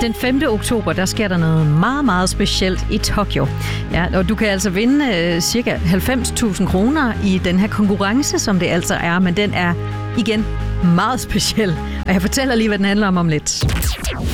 Den 5. oktober, der sker der noget meget, meget specielt i Tokyo. Ja, og du kan altså vinde cirka 90.000 kroner i den her konkurrence, som det altså er, men den er igen meget speciel. Og jeg fortæller lige, hvad den handler om lidt.